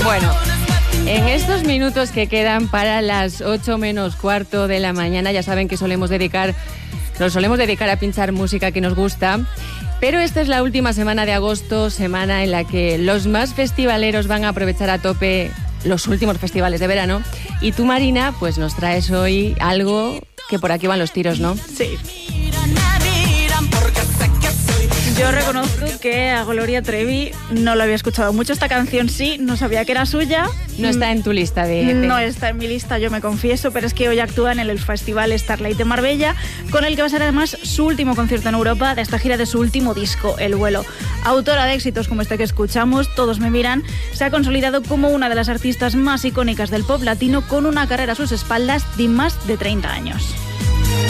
Bueno, en estos minutos que quedan para las 8 menos cuarto de la mañana, ya saben que nos solemos dedicar a pinchar música que nos gusta, pero esta es la última semana de agosto, semana en la que los más festivaleros van a aprovechar a tope los últimos festivales de verano. Y tú, Marina, pues nos traes hoy algo que por aquí van los tiros, ¿no? Sí. Yo reconozco que a Gloria Trevi no la había escuchado mucho. Esta canción sí, no sabía que era suya. No está en tu lista No está en mi lista, yo me confieso, pero es que hoy actúa en el Festival Starlight de Marbella, con el que va a ser además su último concierto en Europa de esta gira de su último disco, El Vuelo. Autora de éxitos como este que escuchamos, Todos me miran, se ha consolidado como una de las artistas más icónicas del pop latino, con una carrera a sus espaldas de más de 30 años.